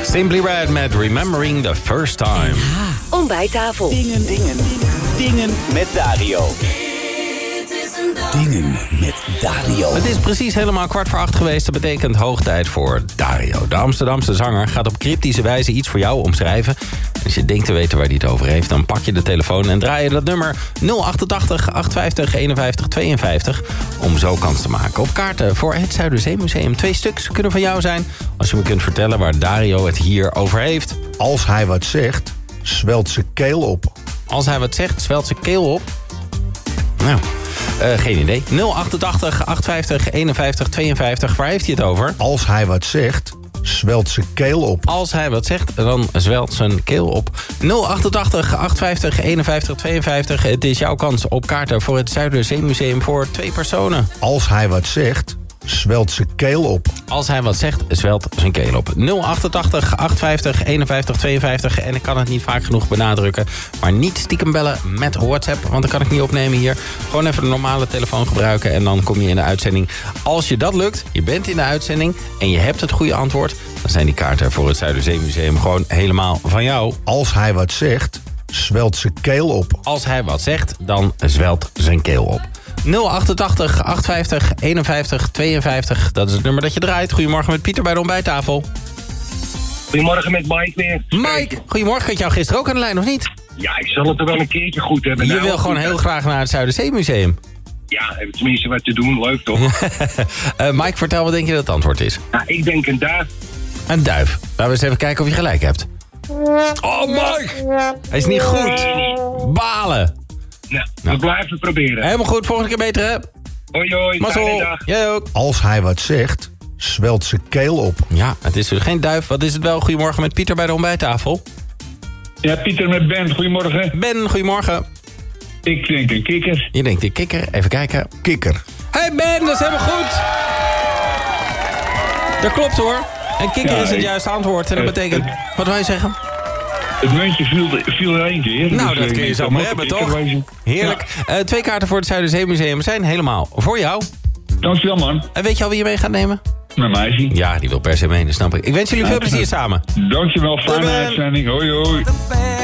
Simply Red met Remembering the First Time. Ontbijttafel. Dingen met Dario. Dingen met Dario. Het is precies helemaal 7:15 geweest. Dat betekent hoog tijd voor Dario. De Amsterdamse zanger gaat op cryptische wijze iets voor jou omschrijven. Als je denkt te weten waar hij het over heeft, dan pak je de telefoon en draai je dat nummer 088 850 51 52 om zo kans te maken op kaarten voor het Zuiderzeemuseum. 2 stuks kunnen van jou zijn als je me kunt vertellen waar Dario het hier over heeft. Als hij wat zegt, zwelt zijn keel op. Als hij wat zegt, zwelt zijn keel op. Nou, geen idee. 088 850 51 52, waar heeft hij het over? Als hij wat zegt, zwelt zijn keel op. Als hij wat zegt, dan zwelt zijn keel op. 088 850 51 52. Het is jouw kans op kaarten voor het Zuiderzeemuseum voor 2 personen. Als hij wat zegt, zwelt zijn keel op. Als hij wat zegt, zwelt zijn keel op. 088 850 51 52. En ik kan het niet vaak genoeg benadrukken. Maar niet stiekem bellen met WhatsApp, want dan kan ik niet opnemen hier. Gewoon even de normale telefoon gebruiken en dan kom je in de uitzending. Als je dat lukt, je bent in de uitzending en je hebt het goede antwoord, dan zijn die kaarten voor het Zuiderzeemuseum gewoon helemaal van jou. Als hij wat zegt, zwelt zijn keel op. Als hij wat zegt, dan zwelt zijn keel op. 088 850 51 52. Dat is het nummer dat je draait. Goedemorgen met Pieter bij de ontbijttafel. Goedemorgen met Mike weer. Mike, goedemorgen. Had jou gisteren ook aan de lijn, of niet? Ja, ik zal het er wel een keertje goed hebben. Je wil gewoon heel graag naar het Zuiderzeemuseum. Ja, hebben tenminste wat te doen. Leuk toch? Mike, vertel, wat denk je dat het antwoord is? Nou, ik denk een duif. Een duif. Laten we eens even kijken of je gelijk hebt. Oh, Mike! Hij is niet goed. Balen. Nou, we blijven proberen. Helemaal goed, volgende keer beter, hè? Hoi, fijne Mazzel. dag. Jij ook. Als hij wat zegt, zwelt zijn keel op. Ja, het is dus geen duif. Wat is het wel? Goedemorgen met Pieter bij de ontbijttafel. Ja, Pieter met Ben. Goedemorgen. Ben, goedemorgen. Ik denk een kikker. Je denkt een kikker. Even kijken. Kikker. Hey Ben, dat is helemaal goed. Dat klopt hoor. Een kikker is het juiste antwoord. En dat betekent... Wat wil je zeggen? Het muntje viel er 1 keer. Nou, dus dat kun je zo maar hebben, toch? Heerlijk. 2 kaarten voor het Zuiderzeemuseum zijn helemaal voor jou. Dankjewel, man. En weet je al wie je mee gaat nemen? Mijn meisje. Ja, die wil per se mee, dat snap ik. Ik wens jullie veel plezier samen. Dankjewel, fijne uitzending. Hoi, hoi.